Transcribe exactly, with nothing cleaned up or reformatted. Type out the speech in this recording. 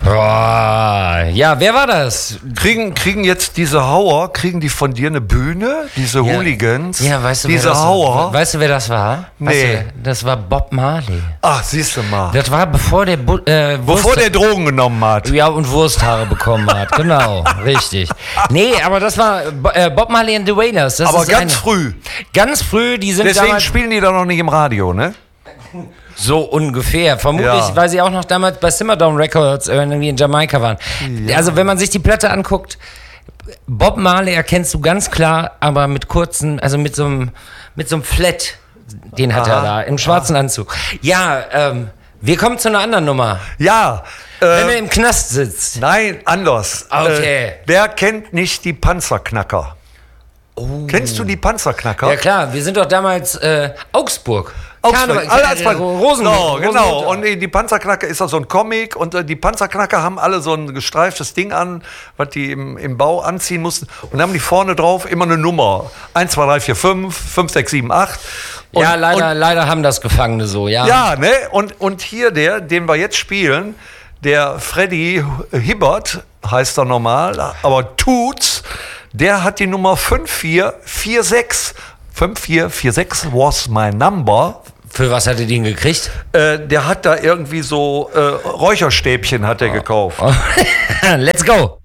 Boah, ja, wer war das? Kriegen, kriegen jetzt diese Hauer, kriegen die von dir eine Bühne, diese Ja. Hooligans, Ja, weißt du, diese wer das, Hauer? Weißt du, wer das war? Nee. Weißt du, das war Bob Marley. Ach, siehst du mal. Das war bevor der Bu äh, Bevor Wurst der Drogen genommen hat. ja, und Wursthaare bekommen hat. Genau, richtig. Nee, aber das war Bo äh, Bob Marley and the Wailers. Das Aber ist ganz eine, früh. Ganz früh, die sind Deswegen damals spielen die da noch nicht im Radio, ne? so ungefähr. Vermutlich, Ja. weil sie auch noch damals bei Simmerdown Records irgendwie in Jamaika waren. Ja. Also wenn man sich die Platte anguckt, Bob Marley erkennst du ganz klar, aber mit kurzen, also mit so einem mit so einem Flat, den hat Aha. er da, im schwarzen Anzug. Ja, ähm, wir kommen zu einer anderen Nummer. Ja. Wenn Äh, er im Knast sitzt. nein, anders. Okay. Äh, wer kennt nicht die Panzerknacker? Kennst du die Panzerknacker? Ja klar, wir sind doch damals äh, Augsburg. Augsburg, Karneval- alle als äh, Pan- Rosen, so, genau. Rosenmontag. Und die, die Panzerknacker ist ja so ein Comic und äh, die Panzerknacker haben alle so ein gestreiftes Ding an, was die im, im Bau anziehen mussten. Und dann haben die vorne drauf immer eine Nummer. eins, zwei, drei, vier, fünf, fünf, sechs, sieben, acht. Und, ja, leider, Und, leider haben das Gefangene so, ja. ja, ne? Und, und hier der, den wir jetzt spielen, der Freddy Hibbert, heißt er normal, aber Toots, der hat die Nummer fünf vier vier sechs. fünf vier vier sechs was my number. Für was hat er den gekriegt? Äh, der hat da irgendwie so äh, Räucherstäbchen hat er gekauft. Let's go.